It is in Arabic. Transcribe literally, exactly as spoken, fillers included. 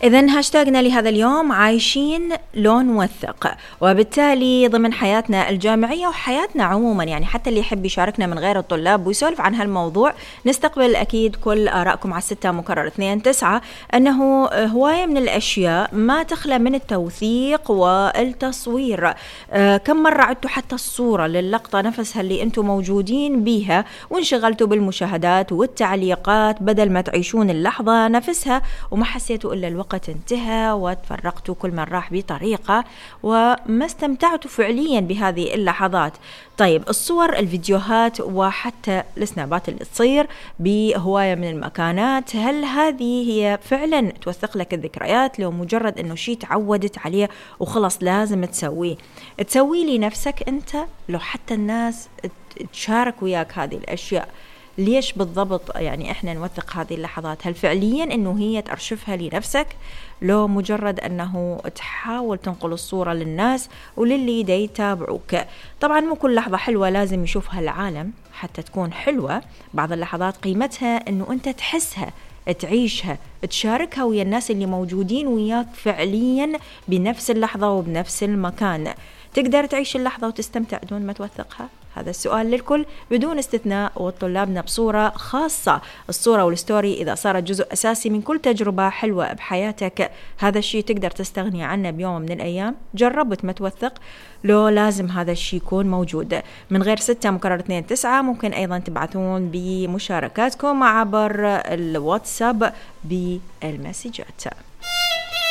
إذن هاشتاجنا لهذا اليوم عايشين لو نوثق، وبالتالي ضمن حياتنا الجامعية وحياتنا عموما، يعني حتى اللي يحب يشاركنا من غير الطلاب ويسولف عن هالموضوع، نستقبل أكيد كل آرائكم على ستة مكرر اثنين تسعة. أنه هواية من الأشياء ما تخلى من التوثيق والتصوير. آه كم مرة عدتوا حتى الصورة للقطة نفسها اللي أنتم موجودين بيها وانشغلتوا بالمشاهدات والتعليقات بدل ما تعيشون اللحظة نفسها، وما حسيتوا إلا الوقت انتهى وتفرقتوا كل من راح بطريقة وما استمتعتوا فعليا بهذه اللحظات. طيب الصور، الفيديوهات، وحتى السنابات اللي تصير بهواية من المكانات، هل هذه هي فعلا توثق لك الذكريات لو مجرد انه شيء تعودت عليه وخلص لازم تسويه؟ تسوي لنفسك انت لو حتى الناس تشارك وياك هذه الاشياء؟ ليش بالضبط يعني احنا نوثق هذه اللحظات؟ هل فعليا انه هي تأرشفها لنفسك، لو مجرد انه تحاول تنقل الصورة للناس وللي دا يتابعوك؟ طبعا مو كل لحظة حلوة لازم يشوفها العالم حتى تكون حلوة. بعض اللحظات قيمتها انه انت تحسها، تعيشها، تشاركها ويا الناس اللي موجودين وياك فعليا بنفس اللحظة وبنفس المكان. تقدر تعيش اللحظة وتستمتع دون ما توثقها؟ هذا السؤال للكل بدون استثناء، وطلابنا بصورة خاصة. الصورة والستوري إذا صارت جزء أساسي من كل تجربة حلوة بحياتك، هذا الشيء تقدر تستغني عنه بيوم من الأيام. جربت ما توثق؟ لو لازم هذا الشيء يكون موجود. من غير ستة مكرر اثنين تسعة ممكن أيضا تبعثون بمشاركاتكم عبر الواتساب بالمسجات.